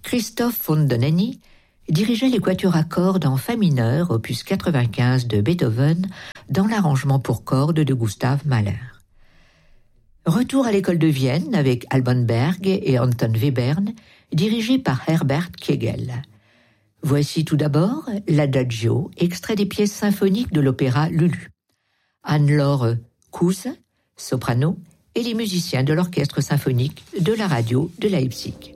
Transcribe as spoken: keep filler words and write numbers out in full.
Christoph von Dohnanyi dirigeait les quatuors à cordes en fa mineur, opus quatre-vingt-quinze de Beethoven, dans l'arrangement pour cordes de Gustav Mahler. Retour à l'école de Vienne avec Alban Berg et Anton Webern, dirigé par Herbert Kegel. Voici tout d'abord l'Adagio, extrait des pièces symphoniques de l'opéra Lulu. Anne-Laure Kuhse, soprano, et les musiciens de l'orchestre symphonique de la radio de Leipzig.